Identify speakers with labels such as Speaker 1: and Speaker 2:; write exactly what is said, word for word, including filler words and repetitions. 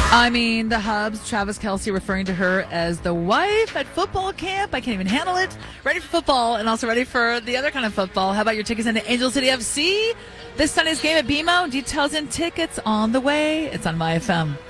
Speaker 1: I mean, the Hubs, Travis Kelce referring to her as the wife at football camp. I can't even handle it. Ready for football and also ready for the other kind of football. How about your tickets into Angel City F C? This Sunday's game at B M O. Details and tickets on the way. It's on My F M.